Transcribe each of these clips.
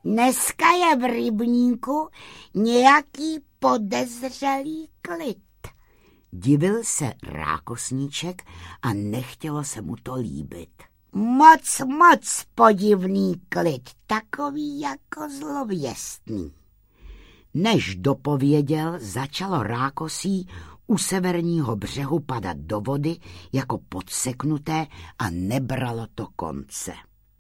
Dneska je v rybníku nějaký podezřelý klid. Divil se rákosníček a nechtělo se mu to líbit. Moc podivný klid, takový jako zlověstný. Než dopověděl, začalo rákosí u severního břehu padat do vody jako podseknuté a nebralo to konce.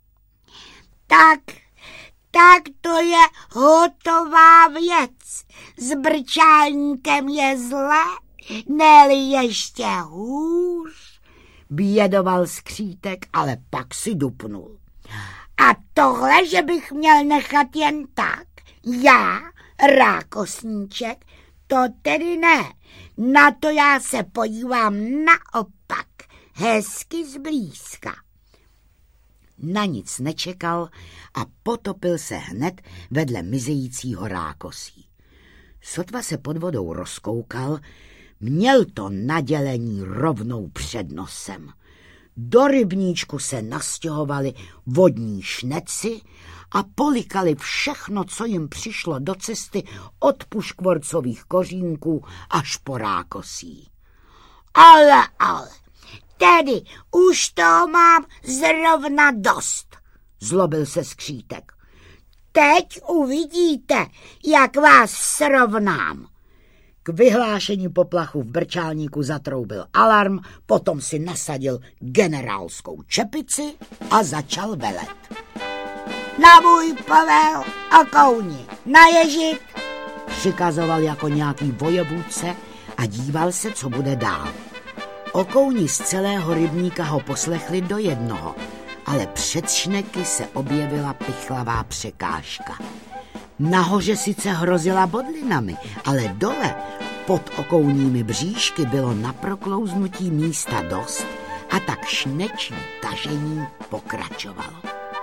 Tak to je hotová věc. S brčálníkem je zle, ne-li ještě hůř, bědoval Skřítek, ale pak si dupnul. A tohle, že bych měl nechat jen tak, já, rákosníček, to tedy ne. Na to já se podívám naopak, hezky zblízka. Na nic nečekal a potopil se hned vedle mizejícího rákosí. Sotva se pod vodou rozkoukal, měl to nadělení rovnou před nosem. Do rybníčku se nastěhovali vodní šneci a polikali všechno, co jim přišlo do cesty od puškvorcových kořínků až po rákosí. Ale, tedy už to mám zrovna dost, zlobil se Skřítek. Teď uvidíte, jak vás srovnám. K vyhlášení poplachu v brčálníku zatroubil alarm, potom si nasadil generálskou čepici a začal velet. Na můj povel, okouni, naježit, přikazoval jako nějaký vojevůdce a díval se, co bude dál. Okouni z celého rybníka ho poslechli do jednoho, ale před šneky se objevila pichlavá překážka. Nahoře sice hrozila bodlinami, ale dole pod okouními bříšky bylo na proklouznutí místa dost a tak šnečí tažení pokračovalo.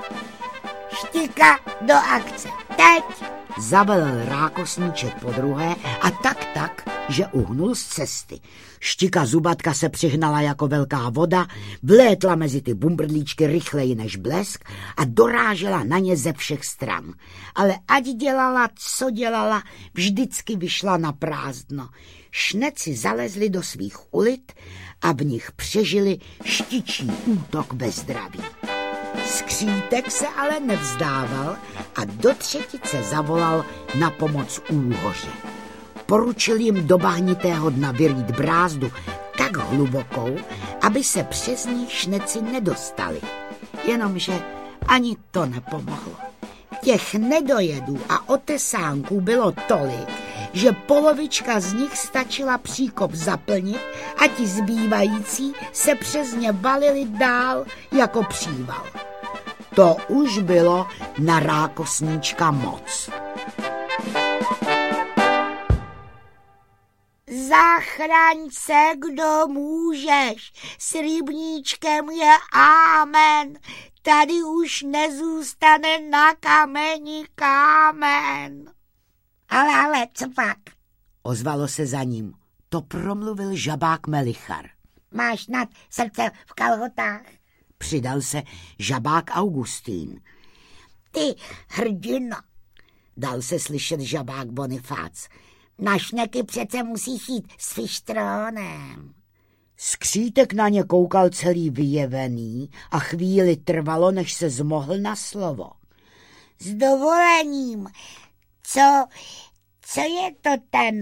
Štika do akce, teď! Zavelel rákosníček podruhé a tak, že uhnul z cesty. Štika Zubatka se přihnala jako velká voda, vlétla mezi ty bumbrdlíčky rychleji než blesk a dorážela na ně ze všech stran. Ale ať dělala, co dělala, vždycky vyšla na prázdno. Šneci zalezli do svých ulit a v nich přežili štičí útok bez zdraví. Skřítek se ale nevzdával a do třetice zavolal na pomoc úhoře. Poručil jim do bahnitého dna vyrýt brázdu tak hlubokou, aby se přes ní šneci nedostali. Jenomže ani to nepomohlo. Těch nedojedů a otesánků bylo tolik, že polovička z nich stačila příkop zaplnit a ti zbývající se přes ně valili dál jako příval. To už bylo na rákosníčka moc. Zachraň se, kdo můžeš, s rybníčkem je amen, tady už nezůstane na kameni kámen. Ale, co pak? Ozvalo se za ním. To promluvil žabák Melichar. Máš snad srdce v kalhotách? Přidal se žabák Augustín. Ty hrdino, dal se slyšet žabák Bonifác. Na šneky přece musíš jít s fištrónem. Skřítek na ně koukal celý vyjevený a chvíli trvalo, než se zmohl na slovo. S dovolením, co je to ten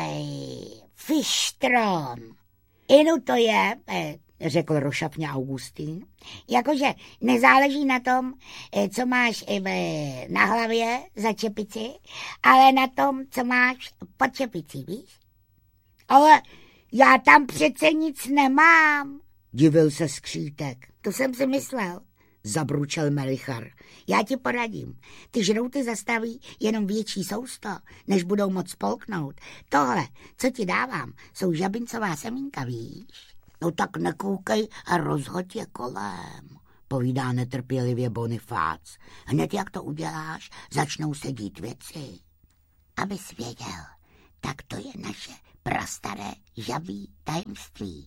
fištrón? Inu to je, řekl rošapně Augustín. Jakože nezáleží na tom, co máš na hlavě za čepici, ale na tom, co máš pod čepicí, víš? Ale já tam přece nic nemám, divil se Skřítek. To jsem si myslel, zabručel Melichar. Já ti poradím. Ty žrouty zastaví jenom větší sousto, než budou moc spolknout. Tohle, co ti dávám, jsou žabincová semínka, víš? No tak nekoukej a rozhoď je kolem, povídá netrpělivě Bonifác. Hned jak to uděláš, začnou se dít věci. Abys věděl, tak to je naše prastaré žabí tajemství,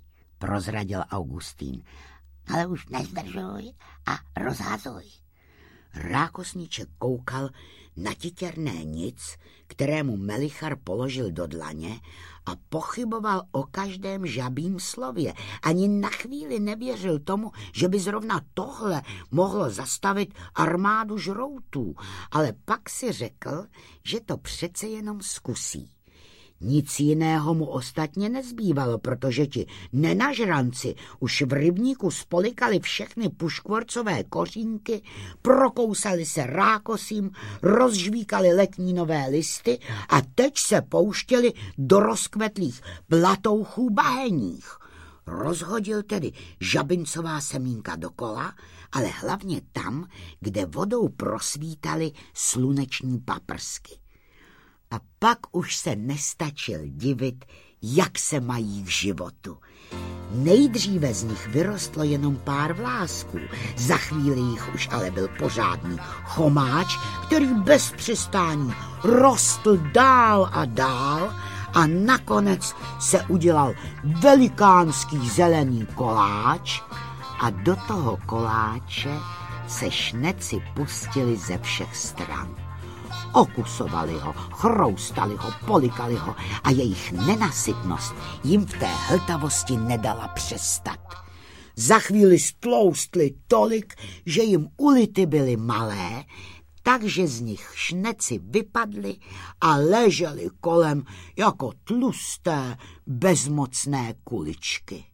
prozradil Augustín. Ale už nezdržuj a rozhazuj. Rákosníček koukal na titěrné nic, kterému Melichar položil do dlaně, a pochyboval o každém žabím slově. Ani na chvíli nevěřil tomu, že by zrovna tohle mohlo zastavit armádu žroutů, ale pak si řekl, že to přece jenom zkusí. Nic jiného mu ostatně nezbývalo, protože ti nenažranci už v rybníku spolikali všechny puškvorcové kořínky, prokousali se rákosím, rozžvíkali letní nové listy a teď se pouštěli do rozkvetlých blatouchů baheních. Rozhodil tedy žabincová semínka dokola, ale hlavně tam, kde vodou prosvítaly sluneční paprsky. A pak už se nestačil divit, jak se mají v životu. Nejdříve z nich vyrostlo jenom pár vlásků, za chvíli jich už ale byl pořádný chomáč, který bez přestání rostl dál a dál a nakonec se udělal velikánský zelený koláč a do toho koláče se šneci pustili ze všech stran. Okusovali ho, chroustali ho, polikali ho a jejich nenasytnost jim v té hltavosti nedala přestat. Za chvíli stloustli tolik, že jim ulity byly malé, takže z nich šneci vypadly a ležely kolem jako tlusté, bezmocné kuličky.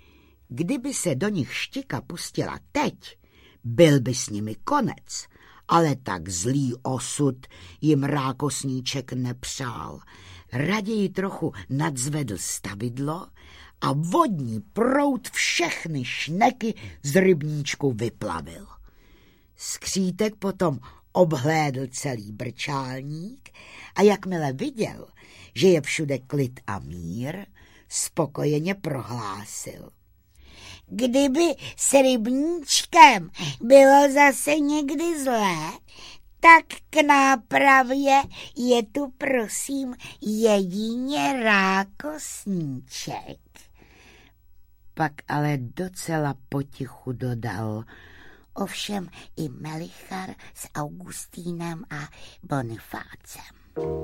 Kdyby se do nich štika pustila teď, byl by s nimi konec. Ale tak zlý osud jim rákosníček nepřál. Raději trochu nadzvedl stavidlo a vodní proud všechny šneky z rybníčku vyplavil. Skřítek potom obhlédl celý brčálník a jakmile viděl, že je všude klid a mír, spokojeně prohlásil: Kdyby s rybníčkem bylo zase někdy zlé, tak k nápravě je tu prosím jedině rákosníček. Pak ale docela potichu dodal: Ovšem i Melichar s Augustínem a Bonifácem.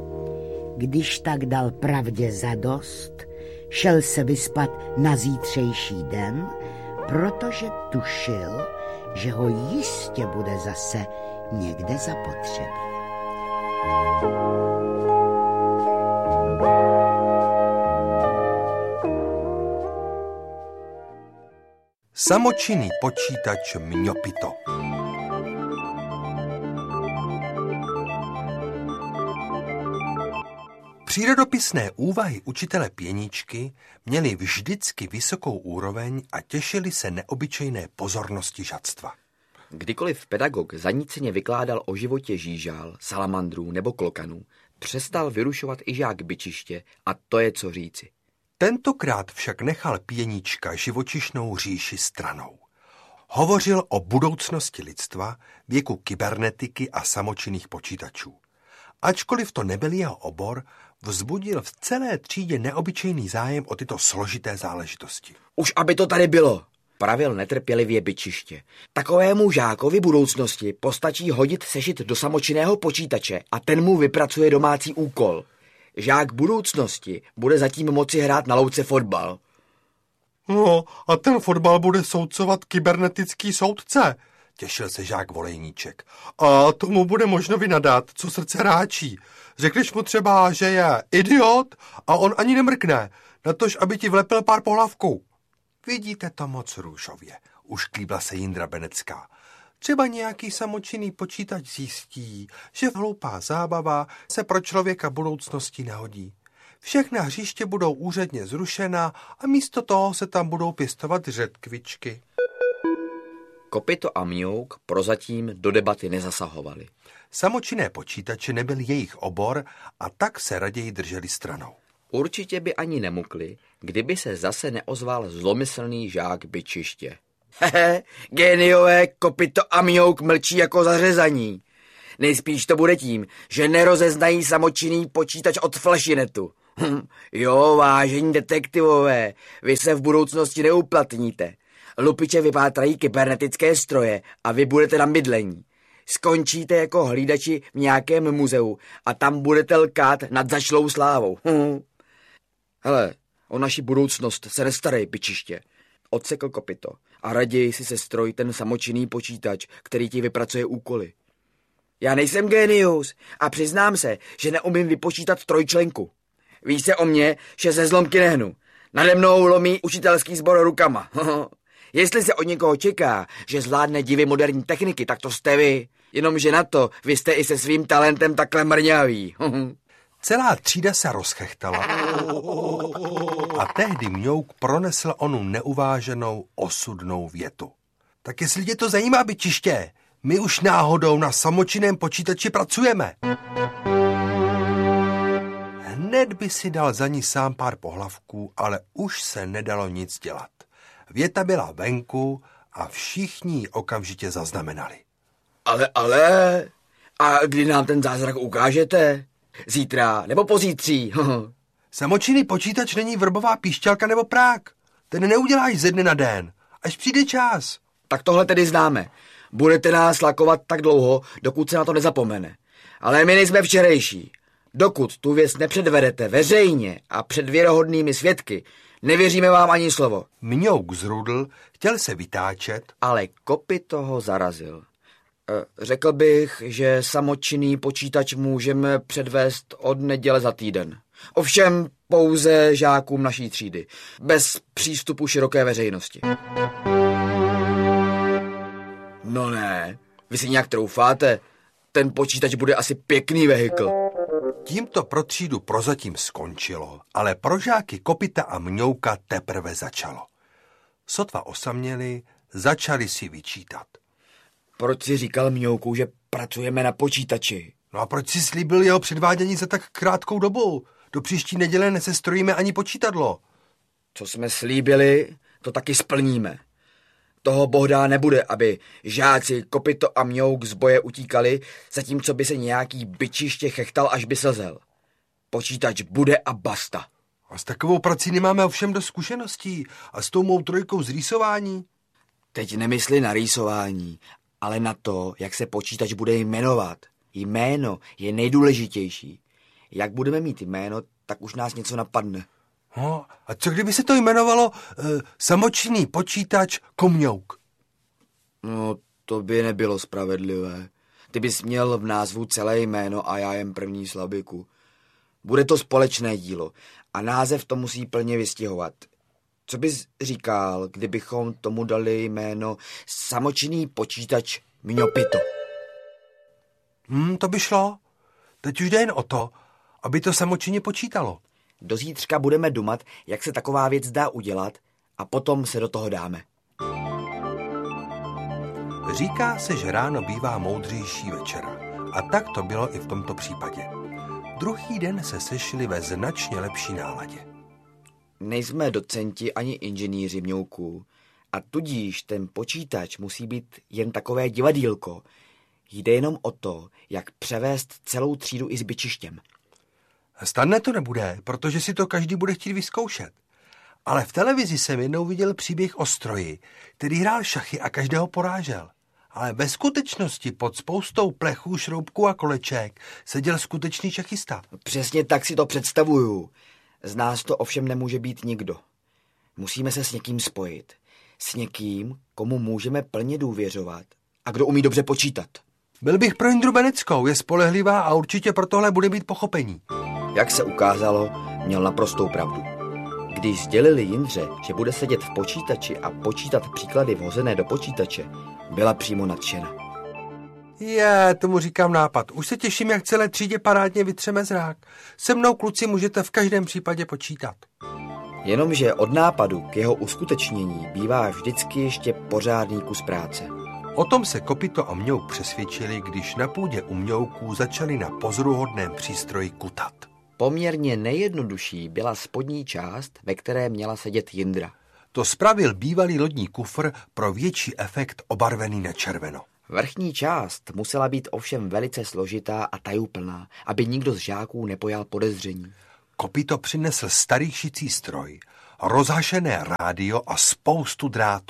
Když tak dal pravdě zadost, šel se vyspat na zítřejší den, protože tušil, že ho jistě bude zase někde zapotřebí. Samočinný počítač Mňopito. Přírodopisné úvahy učitele Pěničky měly vždycky vysokou úroveň a těšily se neobyčejné pozornosti žadstva. Kdykoliv pedagog zaníceně vykládal o životě žížál, salamandrů nebo klokanů, přestal vyrušovat i žák byčiště a to je co říci. Tentokrát však nechal Pěnička živočišnou říši stranou. Hovořil o budoucnosti lidstva, věku kybernetiky a samočinných počítačů. Ačkoliv to nebyl jeho obor, vzbudil v celé třídě neobyčejný zájem o tyto složité záležitosti. Už aby to tady bylo, pravil netrpělivě byčiště. Takovému žákovi budoucnosti postačí hodit sešit do samočinného počítače a ten mu vypracuje domácí úkol. Žák budoucnosti bude zatím moci hrát na louce fotbal. No, a ten fotbal bude soudcovat kybernetický soudce, těšil se žák Volejníček. A tomu bude možno vynadat, co srdce ráčí. Řekneš mu třeba, že je idiot a on ani nemrkne, natož aby ti vlepil pár pohlavků. Vidíte to moc růžově, už klíbla se Jindra Benecká. Třeba nějaký samočinný počítač zjistí, že hloupá zábava se pro člověka budoucnosti nehodí. Všechna hřiště budou úředně zrušena a místo toho se tam budou pěstovat řetkvičky. Kopyto a Mňouk prozatím do debaty nezasahovali. Samočinné počítače nebyl jejich obor a tak se raději drželi stranou. Určitě by ani nemukli, kdyby se zase neozval zlomyslný žák byčiště. Hehe, géniové, Kopyto a Mňouk mlčí jako zařezaní. Nejspíš to bude tím, že nerozeznají samočinný počítač od flašinetu. Jo, vážení detektivové, vy se v budoucnosti neuplatníte. Lupiče vypátrají kybernetické stroje a vy budete na bydlení. Skončíte jako hlídači v nějakém muzeu a tam budete lkát nad zašlou slávou. Hele, o naši budoucnost se nestarej, pičiště. Odsekl Kopito a raději si se stroj ten samočinný počítač, který ti vypracuje úkoly. Já nejsem génius a přiznám se, že neumím vypočítat trojčlenku. Víš se o mně, že ze zlomky nehnu. Nade mnou lomí učitelský sbor rukama. Jestli se od někoho čeká, že zvládne divy moderní techniky, tak to jste vy. Jenomže na to vy jste i se svým talentem takhle mrňaví. Celá třída se rozchechtala a tehdy Mňouk pronesl onu neuváženou osudnou větu. Tak jestli tě to zajímá, byčiště, my už náhodou na samočinném počítači pracujeme. Hned by si dal za ní sám pár pohlavků, ale už se nedalo nic dělat. Věta byla venku a všichni ji okamžitě zaznamenali. Ale, a kdy nám ten zázrak ukážete? Zítra nebo pozítří? Samočinný počítač není vrbová píšťalka nebo prák. Ten neuděláš ze dne na den, až přijde čas. Tak tohle tedy známe. Budete nás lakovat tak dlouho, dokud se na to nezapomene. Ale my nejsme včerejší. Dokud tu věc nepředvedete veřejně a před věrohodnými svědky, nevěříme vám ani slovo. Mňouk zrudl, chtěl se vytáčet, ale Kopito ho zarazil. Řekl bych, že samočinný počítač můžeme předvést od neděle za týden. Ovšem pouze žákům naší třídy, bez přístupu široké veřejnosti. No ne, vy si nějak troufáte, ten počítač bude asi pěkný vehikl. Tímto pro třídu prozatím skončilo, ale pro žáky Kopita a Mňouka teprve začalo. Sotva osaměli, začali si vyčítat. Proč si říkal Mňouku, že pracujeme na počítači? No a proč si slíbil jeho předvádění za tak krátkou dobu? Do příští neděle nesestrojíme ani počítadlo. Co jsme slíbili, to taky splníme. Toho bohdá nebude, aby žáci Kopito a Mňouk z boje utíkali, zatímco by se nějaký byčiště chechtal, až by slzel. Počítač bude a basta. A s takovou prací nemáme ovšem dost zkušeností. A s tou mou trojkou z rýsování? Teď nemysli na rýsování, ale na to, jak se počítač bude jmenovat. Jméno je nejdůležitější. Jak budeme mít jméno, tak už nás něco napadne. No, a co kdyby se to jmenovalo samočinný počítač Komňouk? No, to by nebylo spravedlivé. Ty bys měl v názvu celé jméno a já jen první slabiku. Bude to společné dílo a název to musí plně vystihovat. Co bys říkal, kdybychom tomu dali jméno samočinný počítač Mňopito? To by šlo. Teď už jde jen o to, aby to samočinně počítalo. Do zítřka budeme dumat, jak se taková věc dá udělat a potom se do toho dáme. Říká se, že ráno bývá moudřejší večera. A tak to bylo i v tomto případě. Druhý den se sešli ve značně lepší náladě. Nejsme docenti ani inženýři Mňouku a tudíž ten počítač musí být jen takové divadýlko. Jde jenom o to, jak převést celou třídu i s byčištěm. Snadné to nebude, protože si to každý bude chtít vyzkoušet. Ale v televizi jsem jednou viděl příběh o stroji, který hrál šachy a každého porážel. Ale ve skutečnosti pod spoustou plechů, šroubků a koleček seděl skutečný šachista. Přesně tak si to představuju. Z nás to ovšem nemůže být nikdo. Musíme se s někým spojit. S někým, komu můžeme plně důvěřovat a kdo umí dobře počítat. Byl bych pro Jindru Beneckou, je spolehlivá a určitě pro tohle bude mít pochopení. Jak se ukázalo, měl naprostou pravdu. Když sdělili Jindře, že bude sedět v počítači a počítat příklady vhozené do počítače, byla přímo nadšena. Tomu říkám nápad. Už se těším, jak celé třídě parádně vytřeme zrák. Se mnou, kluci, můžete v každém případě počítat. Jenomže od nápadu k jeho uskutečnění bývá vždycky ještě pořádný kus práce. O tom se Kopito a Mňouk přesvědčili, když na půdě u Mňouků začali na pozoruhodném přístroji kutat. Poměrně nejjednodušší byla spodní část, ve které měla sedět Jindra. To spravil bývalý lodní kufr pro větší efekt obarvený na červeno. Vrchní část musela být ovšem velice složitá a tajuplná, aby nikdo z žáků nepojal podezření. Kopito přinesl starý šicí stroj, rozhašené rádio a spoustu drátů.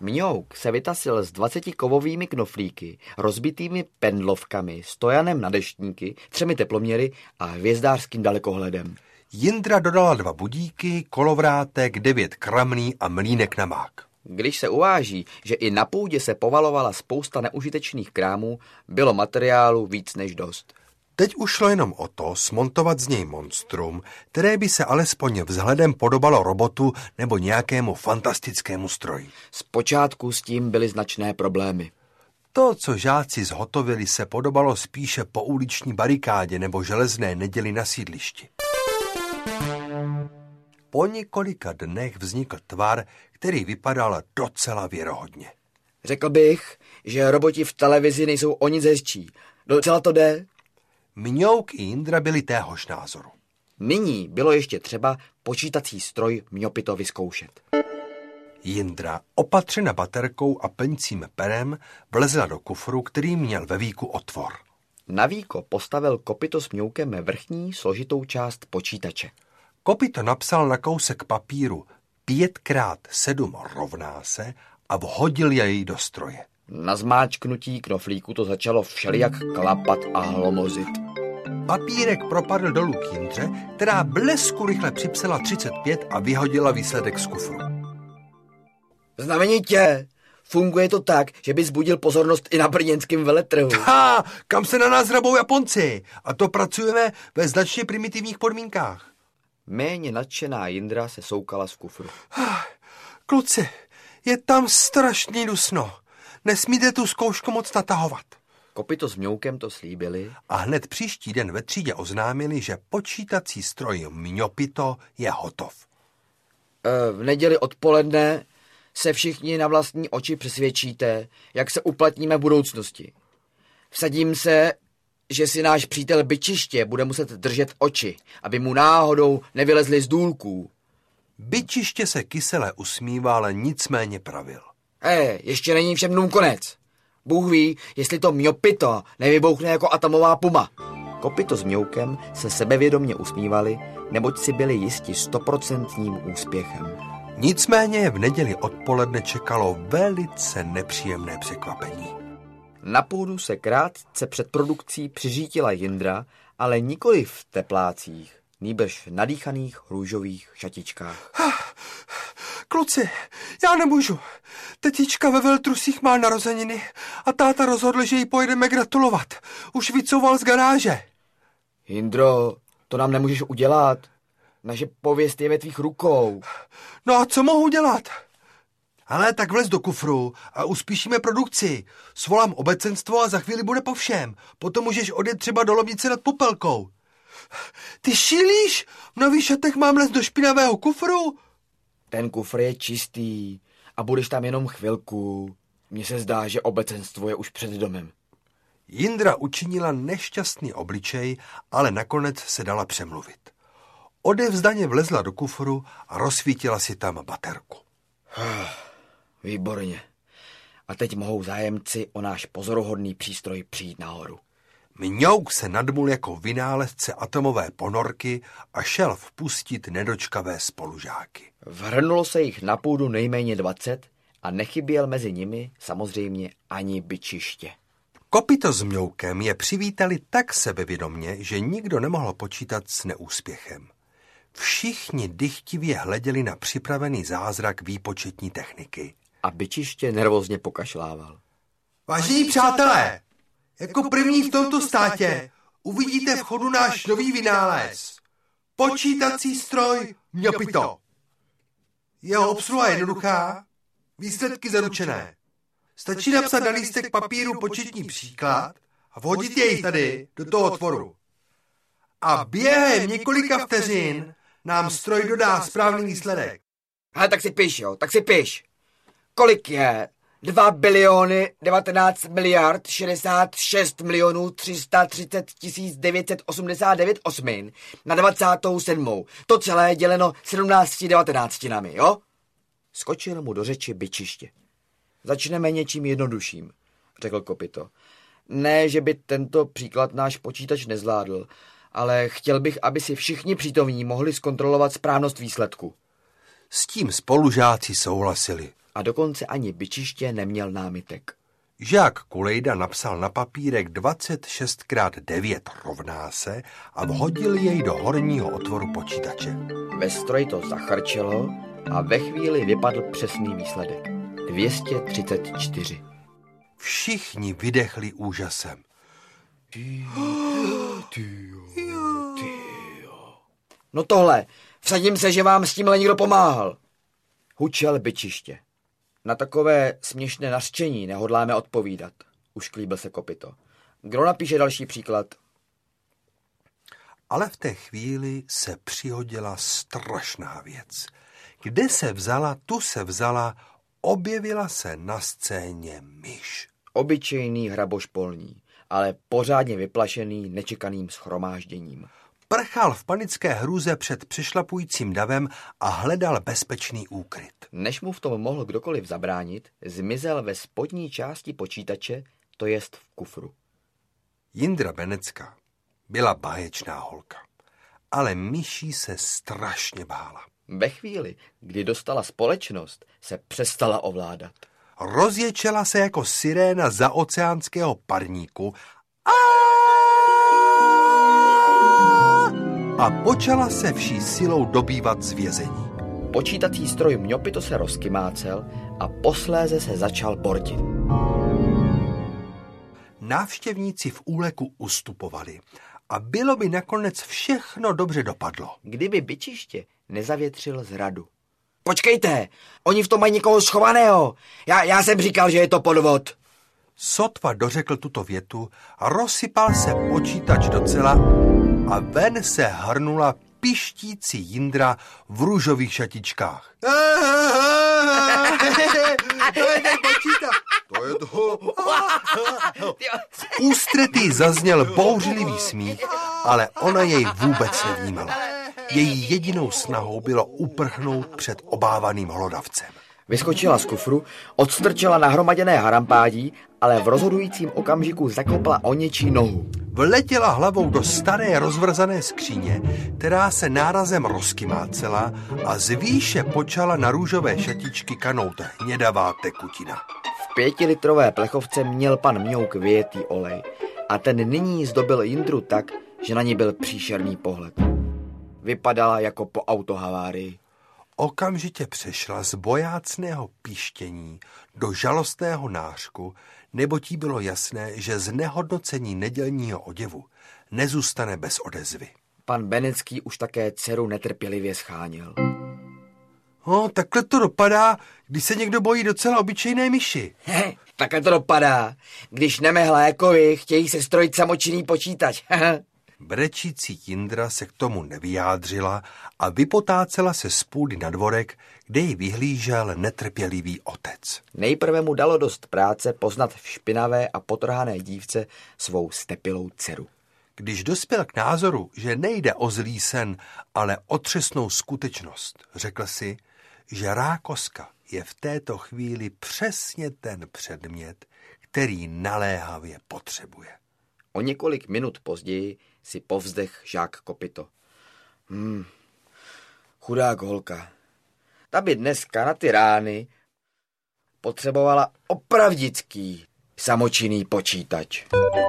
Mňouk se vytasil s 20 kovovými knoflíky, rozbitými pendlovkami, stojanem na deštníky, 3 teploměry a hvězdářským dalekohledem. Jindra dodala 2 budíky, kolovrátek, 9 kramný a mlýnek na mák. Když se uváží, že i na půdě se povalovala spousta neužitečných krámů, bylo materiálu víc než dost. Teď už šlo jenom o to smontovat z něj monstrum, které by se alespoň vzhledem podobalo robotu nebo nějakému fantastickému stroji. Zpočátku s tím byly značné problémy. To, co žáci zhotovili, se podobalo spíše pouliční barikádě nebo železné neděli na sídlišti. Po několika dnech vznikl tvar, který vypadal docela věrohodně. Řekl bych, že roboti v televizi nejsou o nic hezčí. Docela to jde. Mňouk i Jindra byli téhož názoru. Nyní bylo ještě třeba počítací stroj Mňopito vyzkoušet. Jindra, opatřena baterkou a plňcím perem, vlezla do kufru, který měl ve víku otvor. Na víko postavil Kopito s Mňoukem vrchní složitou část počítače. Kopito napsal na kousek papíru 5x7 rovná se a vhodil jej do stroje. Na zmáčknutí knoflíku to začalo všelijak klapat a hlomozit. Papírek propadl dolů k Jindře, která blesku rychle připsala 35 a vyhodila výsledek z kufru. Znamenitě! Funguje to tak, že by zbudil pozornost i na brněnském veletrhu. Kam se na nás hrabou Japonci? A to pracujeme ve značně primitivních podmínkách. Méně nadšená Jindra se soukala z kufru. Kluci, je tam strašně dusno. Nesmíte tu zkoušku moc natahovat. Kopito s Mňoukem to slíbili. A hned příští den ve třídě oznámili, že počítací stroj Mňopito je hotov. V neděli odpoledne se všichni na vlastní oči přesvědčíte, jak se uplatníme v budoucnosti. Vsadím se, že si náš přítel Byčiště bude muset držet oči, aby mu náhodou nevylezli z důlků. Byčiště se kysele usmívá, ale nicméně pravil. Ještě není všem dnům konec. Bůh ví, jestli to Mňopito nevybouchne jako atomová puma. Kopito s Mňoukem se sebevědomně usmívali, neboť si byli jisti 100% úspěchem. Nicméně v neděli odpoledne čekalo velice nepříjemné překvapení. Na půdu se krátce před produkcí přiřítila Jindra, ale nikoli v teplácích, nýbrž v nadýchaných růžových šatičkách. Kluci, já nemůžu. Tetička ve veltrusích má narozeniny a táta rozhodl, že jí pojedeme gratulovat. Už vycouval z garáže. Jindro, to nám nemůžeš udělat. Naše pověst je ve tvých rukou. No a co mohu dělat? Ale tak vlez do kufru a uspíšíme produkci. Svolám obecenstvo a za chvíli bude po všem. Potom můžeš odjet třeba do Lomnice nad Popelkou. Ty šílíš? V nových šatech mám les do špinavého kufru? Ten kufr je čistý a budeš tam jenom chvilku. Mně se zdá, že obecenstvo je už před domem. Jindra učinila nešťastný obličej, ale nakonec se dala přemluvit. Odevzdaně vlezla do kufru a rozsvítila si tam baterku. Výborně. A teď mohou zájemci o náš pozoruhodný přístroj přijít nahoru. Mňouk se nadmul jako vynálezce atomové ponorky a šel vpustit nedočkavé spolužáky. Vrhnulo se jich na půdu nejméně 20 a nechyběl mezi nimi samozřejmě ani Byčiště. Kopito s Mňoukem je přivítali tak sebevědomně, že nikdo nemohl počítat s neúspěchem. Všichni dychtivě hleděli na připravený zázrak výpočetní techniky. A Byčiště nervózně pokašlával. Vážení přátelé, jako první v tomto státě uvidíte v chodu náš nový vynález. Počítací stroj Mňopito. Jeho obsluha je jednoduchá, výsledky zaručené. Stačí napsat na lístek papíru početní příklad a vhodit jej tady do toho otvoru. A během několika vteřin nám stroj dodá správný výsledek. Hele, tak si piš, jo, tak si piš. Kolik je? 2 biliony 19 miliard 66 milionů 330 989 osmin na 27. To celé děleno 17 devatenáctinami, jo? Skočil mu do řeči Byčiště. Začneme něčím jednodušším, řekl Kopito. Ne, že by tento příklad náš počítač nezvládl, ale chtěl bych, aby si všichni přítomní mohli zkontrolovat správnost výsledku. S tím spolužáci souhlasili. A dokonce ani bičiště neměl námitek. Žák Kulejda napsal na papírek 26x9 rovná se a vhodil jej do horního otvoru počítače. Ve stroji to zachrčelo a ve chvíli vypadl přesný výsledek. 234. Všichni vydechli úžasem. No tohle, vsadím se, že vám s tímhle někdo pomáhal. Hučel bičiště. Na takové směšné nařčení nehodláme odpovídat. Ušklíbil se kopyto. Kdo napíše další příklad? Ale v té chvíli se přihodila strašná věc. Kde se vzala, tu se vzala, objevila se na scéně myš. Obyčejný hraboš polní, ale pořádně vyplašený nečekaným shromážděním. Prchal v panické hrůze před přešlapujícím davem a hledal bezpečný úkryt. Než mu v tom mohl kdokoliv zabránit, zmizel ve spodní části počítače, to jest v kufru. Jindra Benecká byla báječná holka, ale myší se strašně bála. Ve chvíli, kdy dostala společnost, se přestala ovládat. Rozječela se jako siréna zaoceánského parníku a počala se vší silou dobývat z vězení. Počítací stroj Mňopito se rozkymácel a posléze se začal bortit. Návštěvníci v úleku ustupovali a bylo by nakonec všechno dobře dopadlo. Kdyby bičiště nezavětřil zradu. Počkejte, oni v tom mají někoho schovaného. Já jsem říkal, že je to podvod. Sotva dořekl tuto větu, rozsypal se počítač docela a ven se hrnula pištící Jindra v růžových šatičkách. To je ten počítač. To je to. V ústretí zazněl bouřlivý smích, ale ona jej vůbec nevnímala. Její jedinou snahou bylo uprchnout před obávaným hlodavcem. Vyskočila z kufru, odstrčila nahromaděné harampádí, ale v rozhodujícím okamžiku zakopla o něčí nohu. Vletěla hlavou do staré rozvrzané skříně, která se nárazem rozkymácela a z výše počala na růžové šatičky kanout hnědavá tekutina. V 5litrové plechovce měl pan Mňouk vyjetý olej a ten nyní zdobil Jindru tak, že na ní byl příšerný pohled. Vypadala jako po autohavárii. Okamžitě přešla z bojácného píštění do žalostného nářku, neboť jí bylo jasné, že z nehodnocení nedělního oděvu nezůstane bez odezvy. Pan Benecký už také dceru netrpělivě scháněl. Takhle to dopadá, když se někdo bojí docela obyčejné myši. Takhle to dopadá, když nemehla jako vy, chtějí se strojit samočinný počítač. Brečící Jindra se k tomu nevyjádřila a vypotácela se z půdy na dvorek, kde ji vyhlížel netrpělivý otec. Nejprve mu dalo dost práce poznat v špinavé a potrhané dívce svou stepilou dceru. Když dospěl k názoru, že nejde o zlý sen, ale o třesnou skutečnost, řekl si, že rákoska je v této chvíli přesně ten předmět, který naléhavě potřebuje. O několik minut později si povzdech žák Kopyto. Chudák holka. Ta by dneska na ty rány potřebovala opravdický samočinný počítač.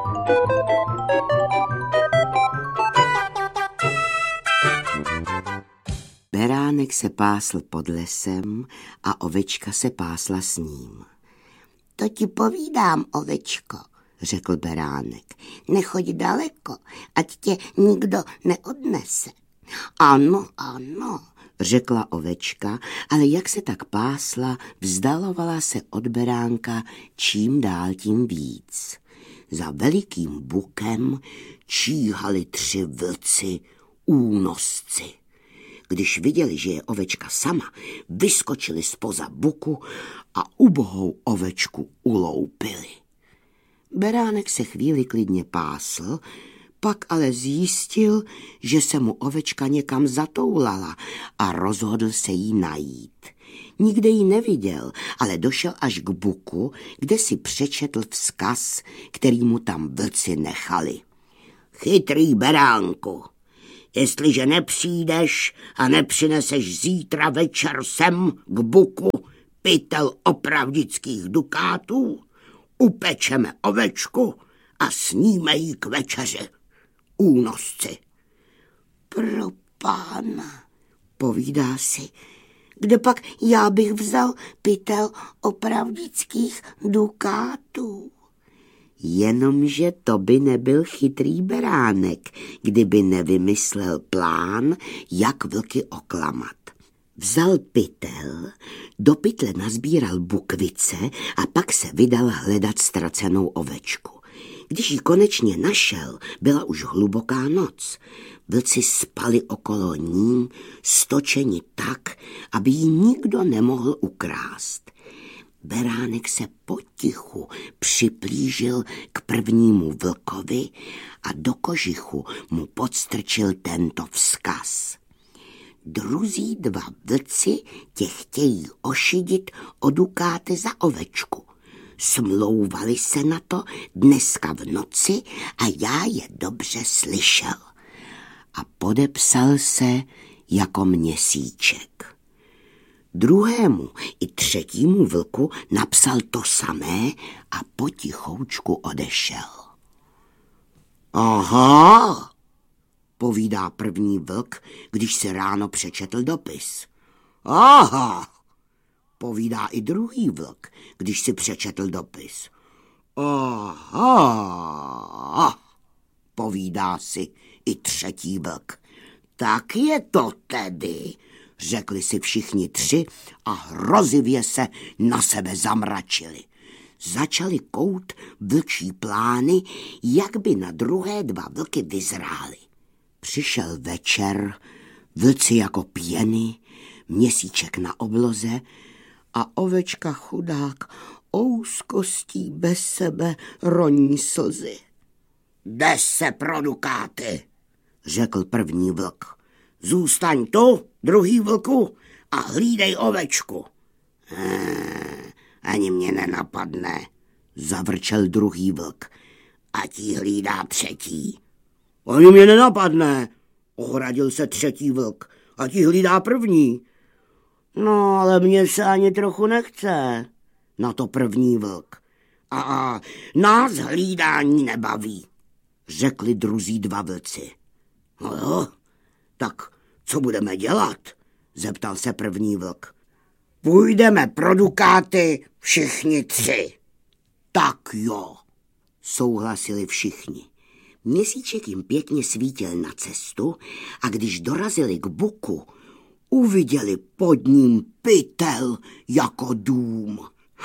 Beránek se pásl pod lesem a ovečka se pásla s ním. To ti povídám, ovečko, řekl Beránek. Nechoď daleko, ať tě nikdo neodnese. Ano, řekla ovečka, ale jak se tak pásla, vzdalovala se od Beránka čím dál tím víc. Za velikým bukem číhali 3 vlci, únosci. Když viděli, že je ovečka sama, vyskočili zpoza buku a ubohou ovečku uloupili. Beránek se chvíli klidně pásl, pak ale zjistil, že se mu ovečka někam zatoulala a rozhodl se jí najít. Nikde ji neviděl, ale došel až k buku, kde si přečetl vzkaz, který mu tam vlci nechali. Chytrý beránku, jestliže nepřijdeš a nepřineseš zítra večer sem k buku, pytel opravdických dukátů, upečeme ovečku a sníme ji k večeři. Únosci. Pro pána, povídá si, kde pak já bych vzal pytel opravdických dukátů. Jenomže to by nebyl chytrý beránek, kdyby nevymyslel plán, jak vlky oklamat. Vzal pytel, do pytle nazbíral bukvice a pak se vydal hledat ztracenou ovečku. Když ji konečně našel, byla už hluboká noc. Vlci spali okolo ní, stočeni tak, aby ji nikdo nemohl ukrást. Beránek se potichu připlížil k prvnímu vlkovi a do kožichu mu podstrčil tento vzkaz. Druzí dva vlci tě chtějí ošidit o dukáty za ovečku. Smlouvali se na to dneska v noci a já je dobře slyšel. A podepsal se jako Měsíček. Druhému i třetímu vlku napsal to samé a potichoučku odešel. Aha, povídá první vlk, když si ráno přečetl dopis. Aha, povídá i druhý vlk, když si přečetl dopis. Aha, povídá si i třetí vlk. Tak je to tedy, řekli si všichni tři a hrozivě se na sebe zamračili. Začali kout vlčí plány, jak by na druhé dva vlky vyzráli. Přišel večer, vlci jako pěny, Měsíček na obloze a ovečka chudák ouskostí bez sebe roní slzy. Jde se pro dukáty, řekl první vlk. Zůstaň tu, druhý vlku, a hlídej ovečku. Ani mě nenapadne, zavrčel druhý vlk. Ať jí hlídá třetí. Ani mě nenapadne, ohradil se třetí vlk. Ať jí hlídá první. No, ale mně se ani trochu nechce, na to první vlk. A nás hlídání nebaví, řekli druzí dva vlci. No jo, tak co budeme dělat? Zeptal se první vlk. Půjdeme pro dukáty všichni tři. Tak jo, souhlasili všichni. Měsíček jim pěkně svítil na cestu a když dorazili k buku, uviděli pod ním pytel jako dům.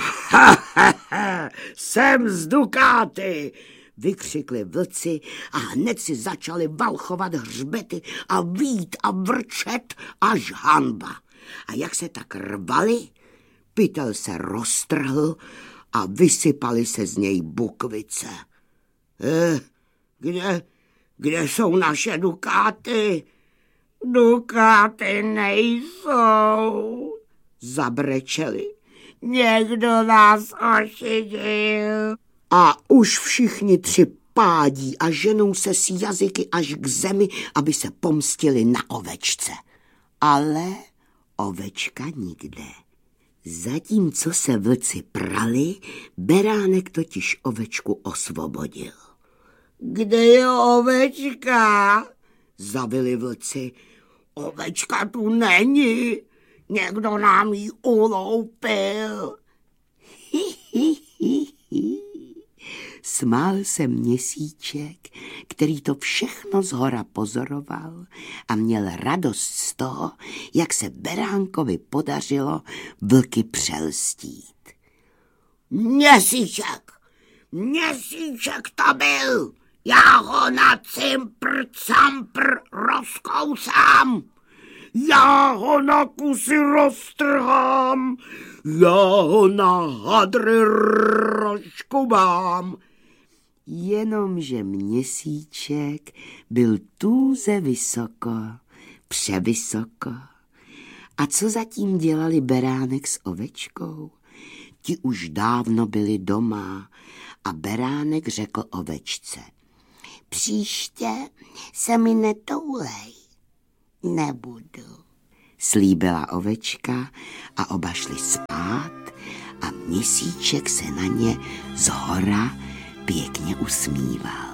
Jsem z dukáty, vykřikli vlci a hned si začali valchovat hřbety a vít a vrčet až hanba. A jak se tak rvali, pytel se roztrhl a vysypaly se z něj bukvice. Kde jsou naše dukáty? Dukáty nejsou, zabrečeli. Někdo nás ošidil. A už všichni tři pádí a ženou se s jazyky až k zemi, aby se pomstili na ovečce. Ale ovečka nikde. Zatímco se vlci prali, beránek totiž ovečku osvobodil. Kde je ovečka? Zavili vlci. Ovečka tu není, někdo nám ji uloupil. Smál se Měsíček, který to všechno zhora pozoroval a měl radost z toho, jak se beránkovi podařilo vlky přelstít. Měsíček to byl, já ho na cimpr-campr rozkousám, já ho na kusy roztrhám, já ho na hadry rozškubám. Jenomže Měsíček byl tůze vysoko, převysoko. A co zatím dělali beránek s ovečkou? Ti už dávno byli doma a beránek řekl ovečce. Příště se mi netoulej. Nebudu. slíbila ovečka a oba šli spát a Měsíček se na ně zhora pěkně usmíval.